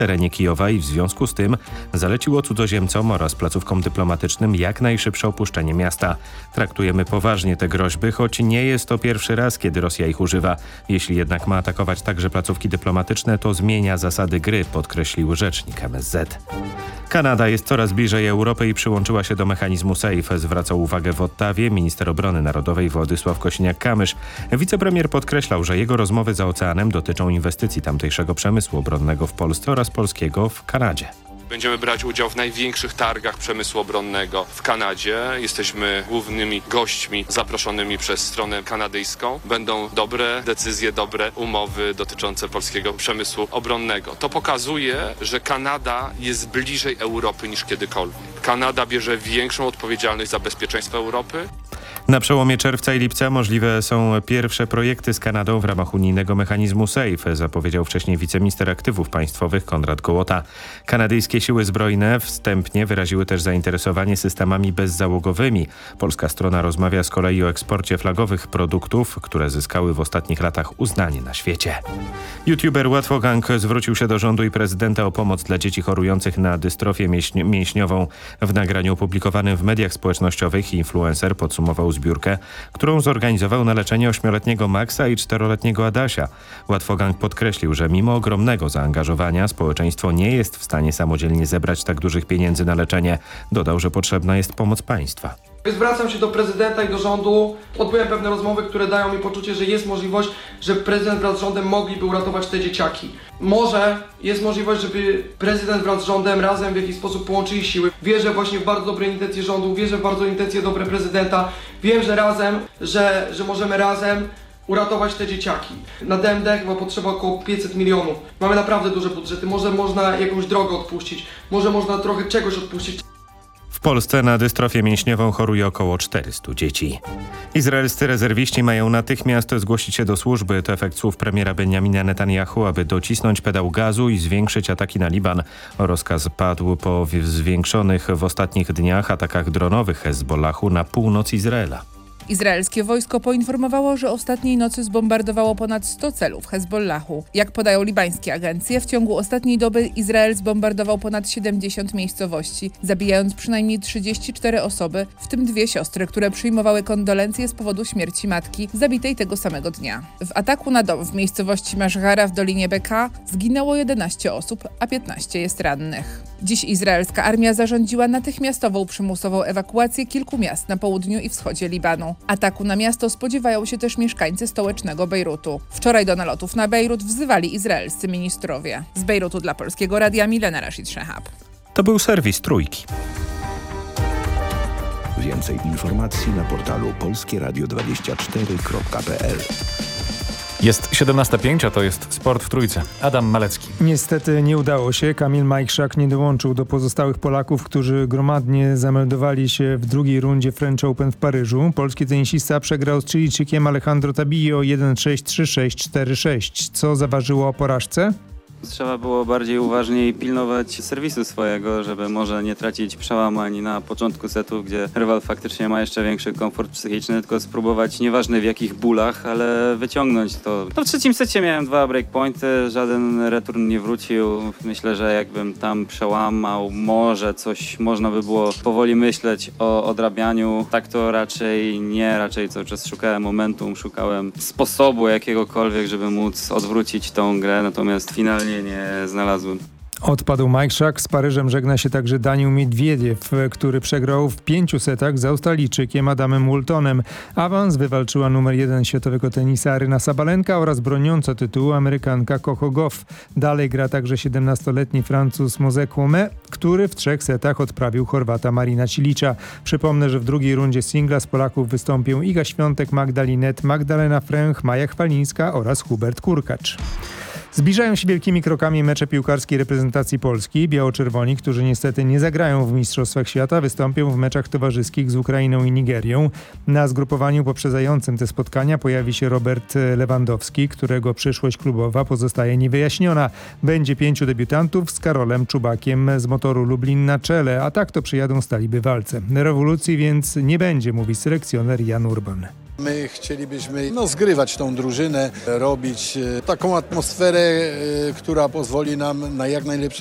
terenie Kijowa i w związku z tym zaleciło cudzoziemcom oraz placówkom dyplomatycznym jak najszybsze opuszczenie miasta. Traktujemy poważnie te groźby, choć nie jest to pierwszy raz, kiedy Rosja ich używa. Jeśli jednak ma atakować także placówki dyplomatyczne, to zmienia zasady gry, podkreślił rzecznik MSZ. Kanada jest coraz bliżej Europy i przyłączyła się do mechanizmu SAFE, zwracał uwagę w Ottawie minister obrony narodowej Władysław Kosiniak-Kamysz. Wicepremier podkreślał, że jego rozmowy za oceanem dotyczą inwestycji tamtejszego przemysłu obronnego w Polsce oraz polskiego w Kanadzie. Będziemy brać udział w największych targach przemysłu obronnego w Kanadzie. Jesteśmy głównymi gośćmi zaproszonymi przez stronę kanadyjską. Będą dobre decyzje, dobre umowy dotyczące polskiego przemysłu obronnego. To pokazuje, że Kanada jest bliżej Europy niż kiedykolwiek. Kanada bierze większą odpowiedzialność za bezpieczeństwo Europy. Na przełomie czerwca i lipca możliwe są pierwsze projekty z Kanadą w ramach unijnego mechanizmu SAFE, zapowiedział wcześniej wiceminister aktywów państwowych Konrad Gołota. Kanadyjskie siły zbrojne wstępnie wyraziły też zainteresowanie systemami bezzałogowymi. Polska strona rozmawia z kolei o eksporcie flagowych produktów, które zyskały w ostatnich latach uznanie na świecie. YouTuber Łatwogang zwrócił się do rządu i prezydenta o pomoc dla dzieci chorujących na dystrofię mięśniową. W nagraniu opublikowanym w mediach społecznościowych influencer podsumował zbiórkę, którą zorganizował na leczenie 8-letniego Maxa i 4-letniego Adasia. Łatwogang podkreślił, że mimo ogromnego zaangażowania społeczeństwo nie jest w stanie samodzielnie zebrać tak dużych pieniędzy na leczenie. Dodał, że potrzebna jest pomoc państwa. Zwracam się do prezydenta i do rządu. Odbyłem pewne rozmowy, które dają mi poczucie, że jest możliwość, że prezydent wraz z rządem mogliby uratować te dzieciaki. Może jest możliwość, żeby prezydent wraz z rządem razem w jakiś sposób połączyli siły. Wierzę właśnie w bardzo dobre intencje rządu, wierzę w bardzo intencje dobre prezydenta. Wiem, że razem, że możemy razem uratować te dzieciaki. Na DMD chyba potrzeba około 500 milionów. Mamy naprawdę duże budżety, może można jakąś drogę odpuścić, może można trochę czegoś odpuścić. W Polsce na dystrofię mięśniową choruje około 400 dzieci. Izraelscy rezerwiści mają natychmiast zgłosić się do służby. To efekt słów premiera Benjamina Netanyahu, aby docisnąć pedał gazu i zwiększyć ataki na Liban. Rozkaz padł po zwiększonych w ostatnich dniach atakach dronowych Hezbollahu na północ Izraela. Izraelskie wojsko poinformowało, że ostatniej nocy zbombardowało ponad 100 celów Hezbollahu. Jak podają libańskie agencje, w ciągu ostatniej doby Izrael zbombardował ponad 70 miejscowości, zabijając przynajmniej 34 osoby, w tym 2 siostry, które przyjmowały kondolencje z powodu śmierci matki, zabitej tego samego dnia. W ataku na dom w miejscowości Maszgara w Dolinie Beka zginęło 11 osób, a 15 jest rannych. Dziś izraelska armia zarządziła natychmiastową przymusową ewakuację kilku miast na południu i wschodzie Libanu. Ataku na miasto spodziewają się też mieszkańcy stołecznego Bejrutu. Wczoraj do nalotów na Bejrut wzywali izraelscy ministrowie. Z Bejrutu dla Polskiego Radia Milena Rashid Shehab. To był serwis Trójki. Więcej informacji na portalu polskieradio24.pl. Jest 17:05, a to jest Sport w Trójce. Adam Malecki. Niestety nie udało się. Kamil Majchrzak nie dołączył do pozostałych Polaków, którzy gromadnie zameldowali się w drugiej rundzie French Open w Paryżu. Polski tenisista przegrał z Chilijczykiem Alejandro Tabillo 1-6, 3-6, 4-6. Co zaważyło o porażce? Trzeba było bardziej uważniej pilnować serwisu swojego, żeby może nie tracić przełamań na początku setu, gdzie rywal faktycznie ma jeszcze większy komfort psychiczny, tylko spróbować, nieważne w jakich bólach, ale wyciągnąć to. No w trzecim secie miałem 2 breakpointy, żaden return nie wrócił. Myślę, że jakbym tam przełamał, może coś można by było powoli myśleć o odrabianiu. Tak to raczej nie, raczej cały czas szukałem momentum, szukałem sposobu jakiegokolwiek, żeby móc odwrócić tą grę, natomiast finalnie nie znalazłem. Odpadł Majchrzak. Z Paryżem żegna się także Daniil Miedwiediew, który przegrał w 5 setach z Australijczykiem Adamem Wooltonem. Awans wywalczyła numer 1 światowego tenisa Aryna Sabalenka oraz broniąca tytułu Amerykanka Coco Gauff. Dalej gra także 17-letni Francuz Mose Koume, który w 3 setach odprawił Chorwata Marina Cilicza. Przypomnę, że w drugiej rundzie singla z Polaków wystąpią Iga Świątek, Magda Linette, Magdalena Fręch, Maja Chwalińska oraz Hubert Kurkacz. Zbliżają się wielkimi krokami mecze piłkarskiej reprezentacji Polski. Biało-czerwoni, którzy niestety nie zagrają w Mistrzostwach Świata, wystąpią w meczach towarzyskich z Ukrainą i Nigerią. Na zgrupowaniu poprzedzającym te spotkania pojawi się Robert Lewandowski, którego przyszłość klubowa pozostaje niewyjaśniona. Będzie 5 debiutantów z Karolem Czubakiem z Motoru Lublin na czele, a tak to przyjadą stali bywalcy. Rewolucji więc nie będzie, mówi selekcjoner Jan Urban. My chcielibyśmy zgrywać tą drużynę, robić taką atmosferę, która pozwoli nam na jak najlepsze